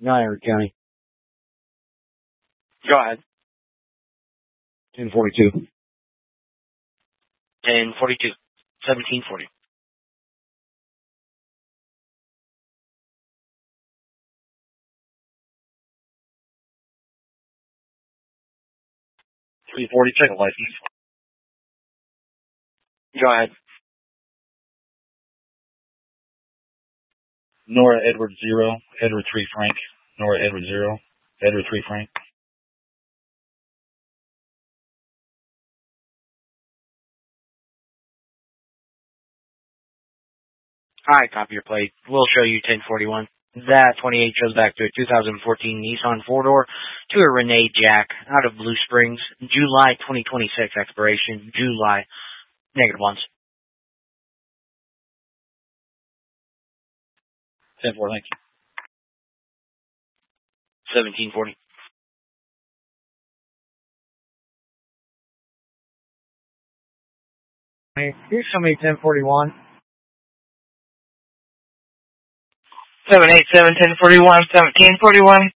Niagara County. Go ahead. 1042. 1042. 1740. Check the license. Go ahead. Nora Edward 0, Edward 3 Frank. Nora Edward 0, Edward 3 Frank. Alright, copy your plate. We'll show you 1041. That 28 shows back to a 2014 Nissan 4-door to a Renee Jack out of Blue Springs, July 2026 expiration, July -1s. 10-4, thank you. 1740. Here's somebody 1041. 787 1041 1741.